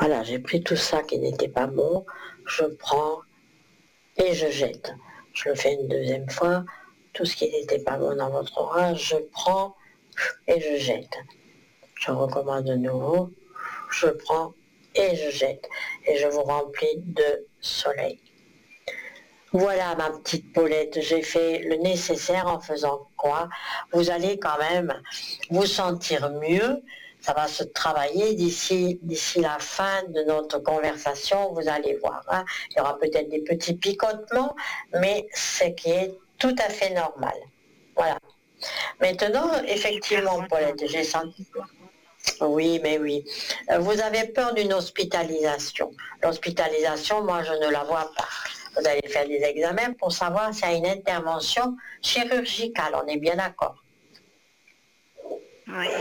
Voilà, j'ai pris tout ça qui n'était pas bon, je prends et je jette. Je le fais une deuxième fois, tout ce qui n'était pas bon dans votre aura, je prends et je jette. Je recommence de nouveau, je prends et je jette. Et je vous remplis de soleil. Voilà ma petite Paulette, j'ai fait le nécessaire en faisant quoi? Vous allez quand même vous sentir mieux, ça va se travailler d'ici la fin de notre conversation, vous allez voir. Hein. Il y aura peut-être des petits picotements, mais ce qui est tout à fait normal. Voilà. Maintenant, effectivement, Paulette, j'ai senti... Oui, mais oui. Vous avez peur d'une hospitalisation. L'hospitalisation, moi, je ne la vois pas. Vous allez faire des examens pour savoir s'il y a une intervention chirurgicale. On est bien d'accord. Oui.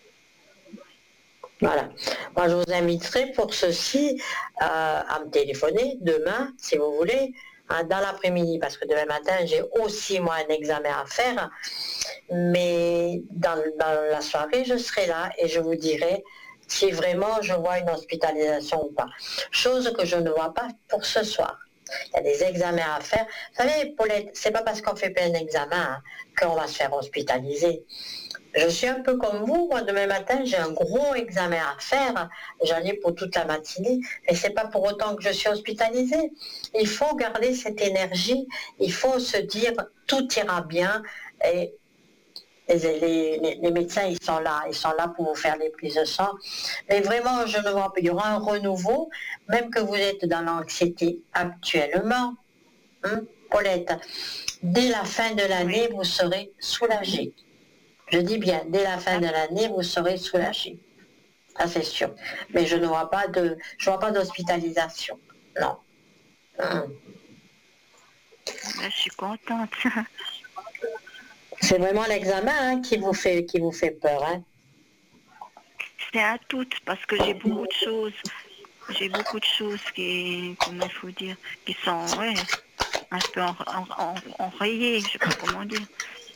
Voilà. Moi, je vous inviterai pour ceci à me téléphoner demain, si vous voulez, hein, dans l'après-midi, parce que demain matin, j'ai aussi, moi, un examen à faire. Mais dans la soirée, je serai là et je vous dirai si vraiment je vois une hospitalisation ou pas. Chose que je ne vois pas pour ce soir. Il y a des examens à faire. Vous savez, Paulette, c'est pas parce qu'on fait plein d'examens hein, qu'on va se faire hospitaliser. Je suis un peu comme vous, moi demain matin j'ai un gros examen à faire, j'en ai pour toute la matinée, mais c'est pas pour autant que je suis hospitalisée. Il faut garder cette énergie, il faut se dire tout ira bien et les médecins ils sont là pour vous faire des prises de sang. Mais vraiment, je ne vois pas, il y aura un renouveau, même que vous êtes dans l'anxiété actuellement, hein, Paulette. Dès la fin de l'année, vous serez soulagée. Je dis bien, dès la fin de l'année, vous serez soulagé. Ça, c'est sûr. Mais je ne vois pas d'hospitalisation. Non. Je suis contente. C'est vraiment l'examen hein, qui vous fait peur. Hein. C'est à toutes parce que j'ai beaucoup de choses. J'ai beaucoup de choses qui, comment il faut dire, qui sont un peu enrayées, je sais pas comment dire.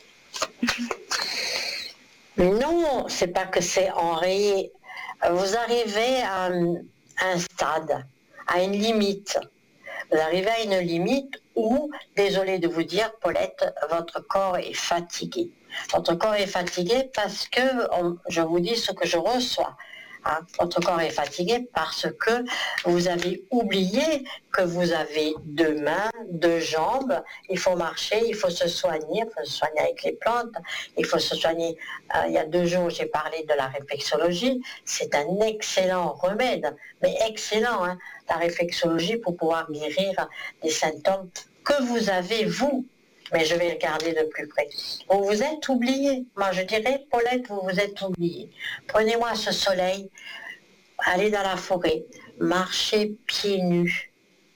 Non, c'est pas que c'est enrayé. Vous arrivez à un stade, à une limite. Vous arrivez à une limite où, désolé de vous dire, Paulette, votre corps est fatigué. Votre corps est fatigué parce que, je vous dis ce que je reçois. Hein, votre corps est fatigué parce que vous avez oublié que vous avez deux mains, deux jambes, il faut marcher, il faut se soigner avec les plantes, il faut se soigner. Il y a 2 jours, j'ai parlé de la réflexologie, c'est un excellent remède, mais excellent, hein, la réflexologie pour pouvoir guérir des symptômes que vous avez, vous. Mais je vais regarder de plus près. Vous vous êtes oublié. Moi, je dirais, Paulette, vous vous êtes oublié. Prenez-moi ce soleil, allez dans la forêt, marchez pieds nus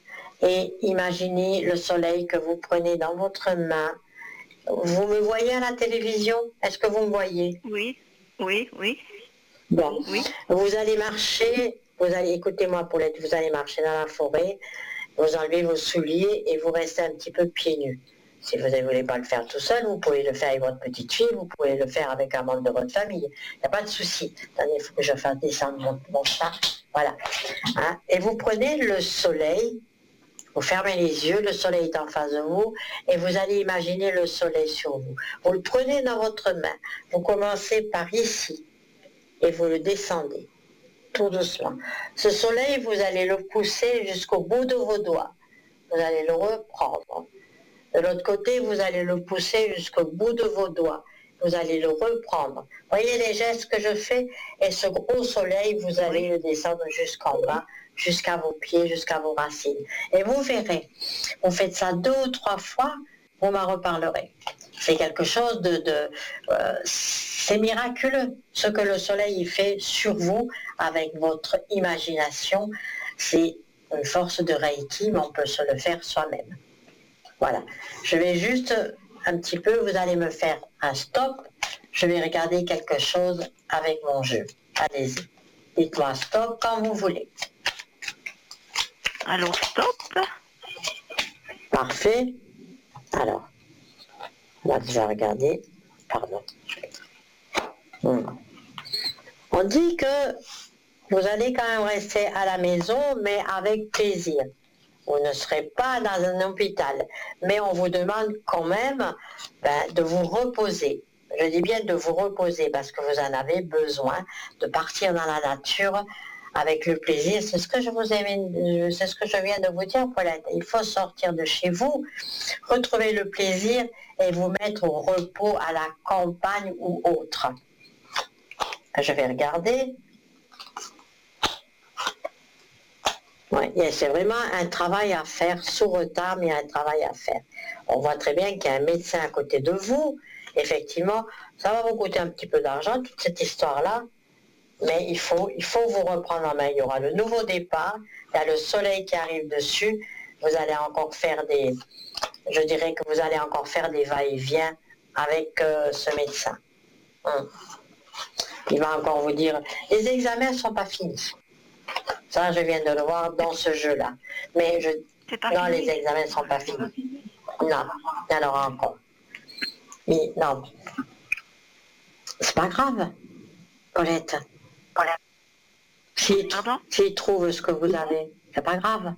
et imaginez le soleil que vous prenez dans votre main. Vous me voyez à la télévision? Est-ce que vous me voyez? Oui, oui, oui. Bon, Oui. vous allez marcher, écoutez-moi Paulette, vous allez marcher dans la forêt, vous enlevez vos souliers et vous restez un petit peu pieds nus. Si vous ne voulez pas le faire tout seul, vous pouvez le faire avec votre petite fille, vous pouvez le faire avec un membre de votre famille. Il n'y a pas de souci. Attendez, il faut que je fasse descendre mon chat. Voilà. Hein? Et vous prenez le soleil, vous fermez les yeux, le soleil est en face de vous, et vous allez imaginer le soleil sur vous. Vous le prenez dans votre main. Vous commencez par ici, et vous le descendez, tout doucement. Ce soleil, vous allez le pousser jusqu'au bout de vos doigts. Vous allez le reprendre. De l'autre côté, vous allez le pousser jusqu'au bout de vos doigts. Vous allez le reprendre. Voyez les gestes que je fais? Et ce gros soleil, vous allez le descendre jusqu'en bas, jusqu'à vos pieds, jusqu'à vos racines. Et vous verrez, vous faites ça 2 ou 3 fois, vous m'en reparlerez. C'est quelque chose c'est miraculeux. Ce que le soleil fait sur vous, avec votre imagination, c'est une force de Reiki, mais on peut se le faire soi-même. Voilà. Je vais juste un petit peu, vous allez me faire un stop. Je vais regarder quelque chose avec mon jeu. Allez-y. Dites-moi stop quand vous voulez. Alors, stop. Parfait. Alors, là, je vais regarder. Pardon. On dit que vous allez quand même rester à la maison, mais avec plaisir. Vous ne serez pas dans un hôpital, mais on vous demande quand même de vous reposer. Je dis bien de vous reposer parce que vous en avez besoin, de partir dans la nature avec le plaisir. C'est ce que c'est ce que je viens de vous dire, Paulette. Il faut sortir de chez vous, retrouver le plaisir et vous mettre au repos à la campagne ou autre. Je vais regarder. Ouais, c'est vraiment un travail à faire sous retard, mais un travail à faire. On voit très bien qu'il y a un médecin à côté de vous. Effectivement, ça va vous coûter un petit peu d'argent, toute cette histoire-là, mais il faut vous reprendre en main. Il y aura le nouveau départ, il y a le soleil qui arrive dessus, vous allez encore faire je dirais que vous allez encore faire des va-et-vient avec ce médecin. Il va encore vous dire, les examens ne sont pas finis. Ça, je viens de le voir dans ce jeu-là. Mais non, les examens ne sont pas finis. Non, il y en aura encore. Mais non, c'est pas grave, Paulette. S'ils trouvent ce que vous avez, c'est pas grave.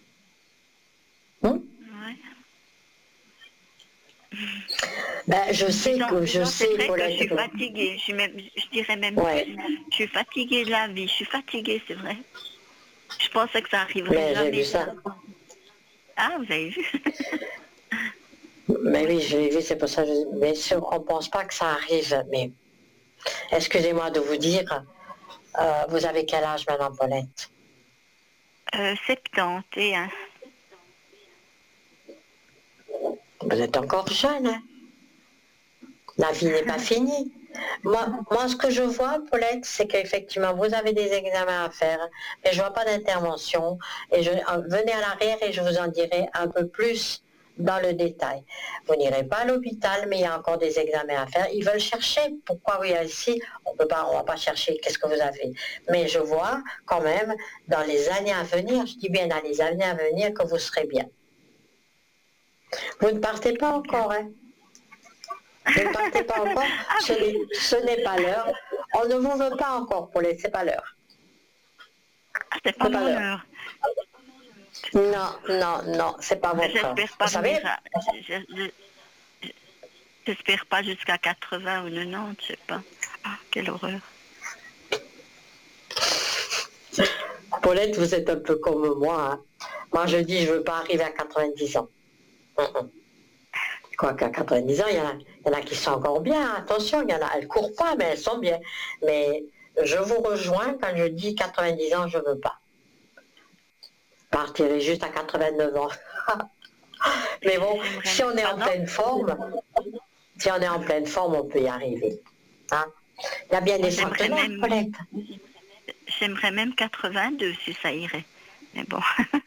Je sais Paulette, que je suis fatiguée. Je dirais même plus. Je suis fatiguée de la vie. Je suis fatiguée, c'est vrai. Je pensais que ça arriverait jamais. J'ai vu ça. Ah, vous avez vu? Mais oui, je l'ai vu, c'est pour ça que bien sûr, on ne pense pas que ça arrive, mais excusez-moi de vous dire, vous avez quel âge maintenant, Paulette? 71. Vous êtes encore jeune, hein? La vie n'est pas finie. Moi, ce que je vois, Paulette, c'est qu'effectivement, vous avez des examens à faire, mais je ne vois pas d'intervention. Et venez à l'arrière et je vous en dirai un peu plus dans le détail. Vous n'irez pas à l'hôpital, mais il y a encore des examens à faire. Ils veulent chercher. Pourquoi oui, ici, on ne va pas chercher qu'est-ce que vous avez. Mais je vois quand même, dans les années à venir, je dis bien dans les années à venir, que vous serez bien. Vous ne partez pas encore, hein? Vous ne partez pas encore, ce n'est pas l'heure. On ne vous veut pas encore, Paulette, c'est pas l'heure. C'est pas l'heure. Non, c'est pas votre heure. J'espère pas venir j'espère pas jusqu'à 80 ou 90, je sais pas. Ah, quelle horreur. Paulette, vous êtes un peu comme moi. Hein. Moi, je dis, je veux pas arriver à 90 ans. Quoique à 90 ans, il y en a qui sont encore bien, attention, il y en a, elles ne courent pas, mais elles sont bien. Mais je vous rejoins quand je dis 90 ans, je ne veux pas. Je partirai juste à 89 ans. Mais bon, si on est en pleine forme, on peut y arriver. Hein? Il y a bien des centenaires, Paulette. J'aimerais même 82 si ça irait. Mais bon.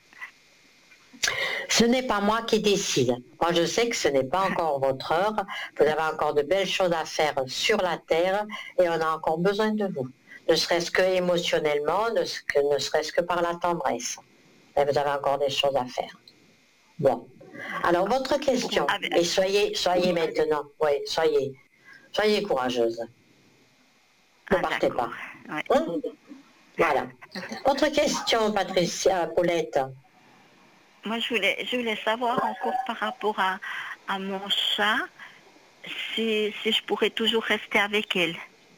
Ce n'est pas moi qui décide. Moi, je sais que ce n'est pas encore votre heure. Vous avez encore de belles choses à faire sur la terre et on a encore besoin de vous. Ne serait-ce que émotionnellement, ne serait-ce que par la tendresse. Et vous avez encore des choses à faire. Bon. Alors, votre question, et soyez maintenant, oui, soyez courageuse. Ne partez pas. Ouais. Voilà. Votre question, Paulette. Moi, je voulais savoir encore par rapport à mon chat, si je pourrais toujours rester avec elle.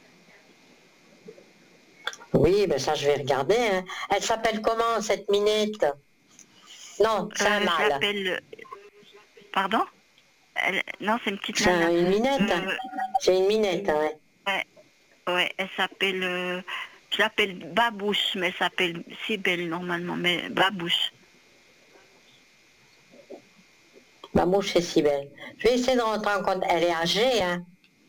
Oui, ben ça, je vais regarder. Hein. Elle s'appelle comment, cette minette? Non, c'est un mâle. Pardon? Non, c'est une petite nana. C'est une minette? C'est une minette, ouais. Ouais, elle s'appelle... je l'appelle Babouche, mais elle s'appelle Cybèle normalement, mais Babouche. Babouche et Cybèle. Je vais essayer de rentrer en compte. Elle est âgée, hein?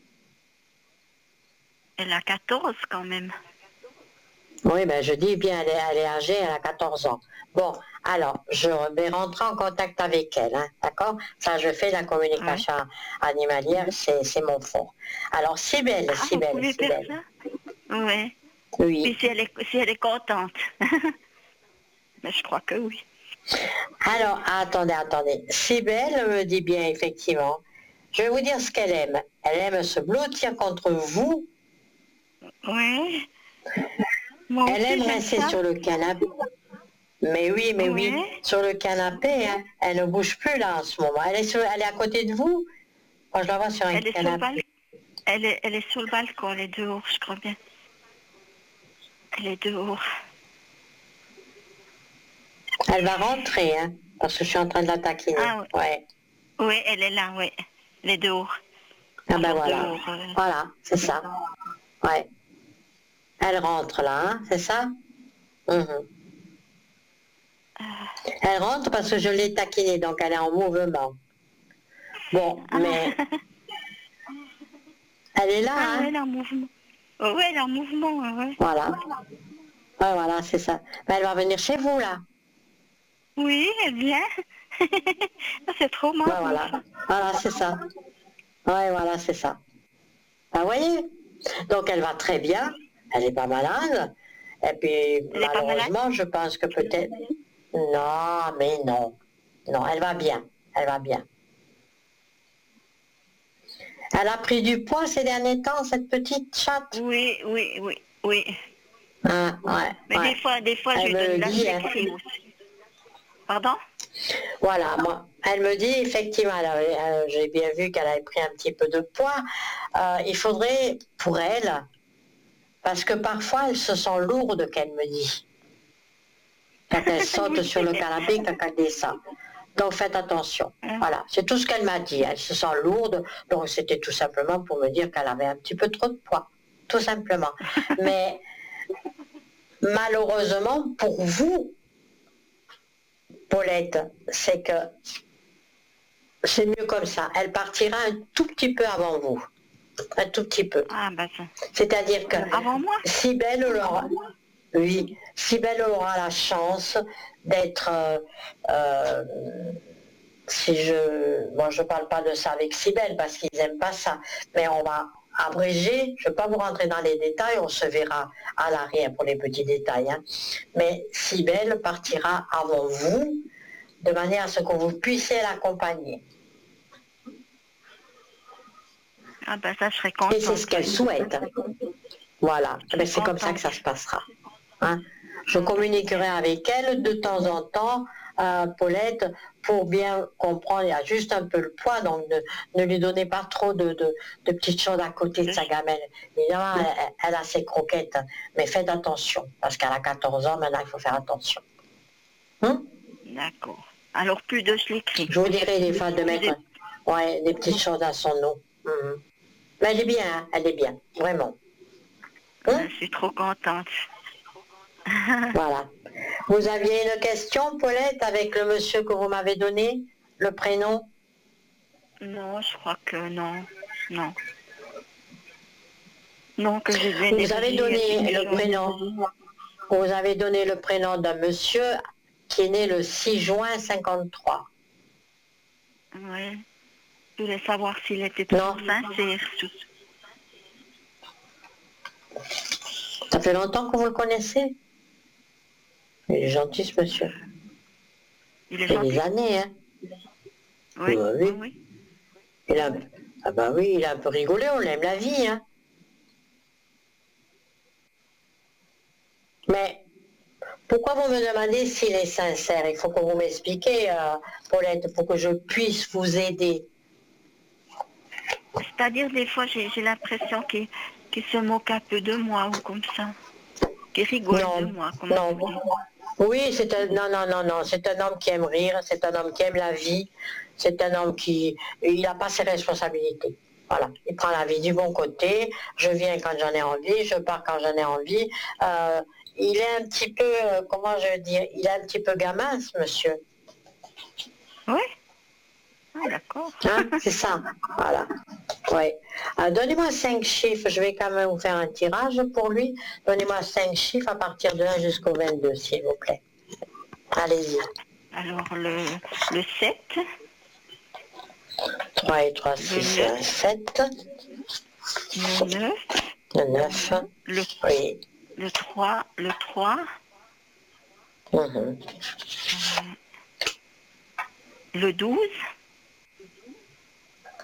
Elle a 14 quand même. Oui, ben je dis bien, elle est âgée, elle a 14 ans. Bon, alors, je vais rentrer en contact avec elle, hein, d'accord? Ça, je fais la communication animalière, c'est mon fort. Alors, Cybèle. Vous pouvez faire ça? Ouais. Oui. Puis si elle est contente. Mais je crois que oui. Alors, attendez. Cybèle me dit bien, effectivement. Je vais vous dire ce qu'elle aime. Elle aime se blottir contre vous. Oui. Moi Elle aussi, aime j'aime rester ça. sur le canapé. Mais oui, Ouais. sur le canapé, hein. Elle ne bouge plus là en ce moment. Elle est à côté de vous. Moi, je la vois sur un Elle est sur le canapé. balcon. Elle est sur le balcon, elle est dehors, je crois bien. Elle est dehors. Elle va rentrer, hein, parce que je suis en train de la taquiner. Ah oui, Ouais. oui, elle est là, oui. Elle est dehors. Ah ben Alors voilà. dehors. Voilà, c'est ça. Ouais. Elle rentre là, hein, c'est ça? Mhm. Elle rentre parce que je l'ai taquinée, donc elle est en mouvement. Bon, mais Ah, elle est là, ah ouais, hein? elle est en mouvement. Oh, ouais, elle est en mouvement, ouais. Voilà. Ouais, voilà, c'est ça. Mais elle va venir chez vous, là. Oui, elle vient. C'est trop Ouais, marrant, voilà. ça. Voilà, c'est ça. Ouais, voilà, c'est ça. Ah, vous voyez? Donc elle va très bien. Elle n'est pas malade. Et puis, Elle est pas malade? malheureusement, je pense que peut-être... Non, mais non. Non, elle va bien. Elle va bien. Elle a pris du poids ces derniers temps, cette petite chatte. Oui, oui, oui, oui. Ah, ouais, Mais ouais. des fois, je Elle lui me donne le de la dit, hein. flexine aussi. Pardon? Voilà, moi, elle me dit effectivement, j'ai bien vu qu'elle avait pris un petit peu de poids. Il faudrait pour elle, parce que parfois elle se sent lourde, qu'elle me dit, quand elle saute Oui. sur le canapé, quand elle descend. Donc faites attention. Hein. Voilà, c'est tout ce qu'elle m'a dit. Elle se sent lourde, donc c'était tout simplement pour me dire qu'elle avait un petit peu trop de poids, tout simplement. Mais malheureusement pour vous, Paulette, c'est que c'est mieux comme ça. Elle partira un tout petit peu avant vous. Un tout petit peu. Ah, bah ça. C'est-à-dire que Avant moi? Cybèle aura, oui, Cybèle aura la chance d'être, euh, si je, bon, je parle pas de ça avec Cybèle parce qu'ils aiment pas ça, mais on va abréger, je ne vais pas vous rentrer dans les détails, on se verra à l'arrière pour les petits détails, hein. Mais Cybèle partira avant vous, de manière à ce que vous puissiez l'accompagner. Ah, bah ça, je serais Et c'est ce contente, qu'elle oui. souhaite. Voilà, Je ben, serais c'est comme ça que contente. ça se passera. Hein. Je Ah, bah c'est bien. communiquerai avec elle de temps en temps, Paulette, pour bien comprendre. Il y a juste un peu le poids, donc ne lui donnez pas trop de petites choses à côté de sa gamelle. Évidemment, elle a ses croquettes, mais faites attention, parce qu'elle a 14 ans, maintenant il faut faire attention. Hein. D'accord. Alors, plus de schlickery. Je vous dirai des fois de Plus mettre de... des petites choses à son nom. Mhm. Mais elle est bien, hein, elle est bien, vraiment. Hein. Je suis trop contente. Voilà. Vous aviez une question, Paulette, avec le monsieur que vous m'avez donné, le prénom? Non, je crois que non. Non. Non, que je viens Vous avez donné le d'évoluer. prénom. Vous avez donné le prénom d'un monsieur qui est né le 6 juin 53. Oui. Je voulais savoir s'il était Non? toujours sincère. Ça fait longtemps que vous le connaissez? Il est gentil, ce monsieur. Il est Ça fait des gentil? années, hein? Oui, Bah oui, oui. oui. Il a... Ah bah oui, il a un peu rigolé, on aime la vie, hein? Mais pourquoi vous me demandez s'il est sincère? Il faut que vous m'expliquiez, Paulette, pour que je puisse vous aider. C'est-à-dire, des fois, j'ai l'impression qu'il se moque un peu de moi ou comme ça. Qu'il rigole de Non, moi, comment non. vous dire. Oui, non, c'est un homme qui aime rire, c'est un homme qui aime la vie, c'est un homme qui, il n'a pas ses responsabilités. Voilà, il prend la vie du bon côté, je viens quand j'en ai envie, je pars quand j'en ai envie. Il est un petit peu, comment je veux dire, il est un petit peu gamin, ce monsieur. Oui? Ah, d'accord. Hein, c'est ça, voilà. Ouais. Donnez-moi 5 chiffres, je vais quand même vous faire un tirage pour lui. Donnez-moi 5 chiffres à partir de 1 jusqu'au 22, s'il vous plaît. Allez-y. Alors, le 7, 3 et 3, le 6 et 9, 1, 7. le 9, Le 9. le, Oui. le 3, Mhm. le 12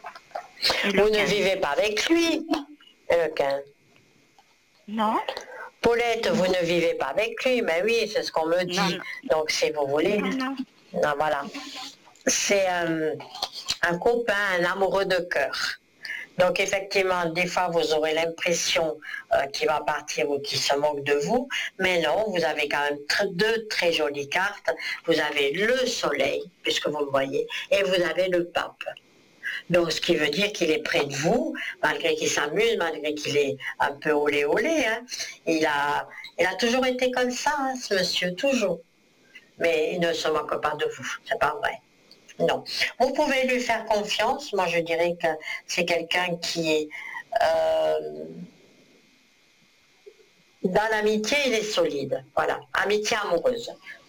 et le Vous ne 15. vivez pas avec lui. Et le 15. Non? Paulette, vous ne vivez pas avec lui, mais oui, c'est ce qu'on me dit. Non. Donc, si vous voulez, Non. non, voilà. C'est un copain, un amoureux de cœur. Donc, effectivement, des fois, vous aurez l'impression qu'il va partir ou qu'il se moque de vous, mais non, vous avez quand même deux très jolies cartes. Vous avez le soleil, puisque vous le voyez, et vous avez le pape. Donc, ce qui veut dire qu'il est près de vous, malgré qu'il s'amuse, malgré qu'il est un peu olé olé. Hein. Il a toujours été comme ça, hein, ce monsieur, toujours. Mais il ne se moque pas de vous, c'est pas vrai. Non. Vous pouvez lui faire confiance. Moi, je dirais que c'est quelqu'un qui est... dans l'amitié, il est solide. Voilà. Amitié amoureuse.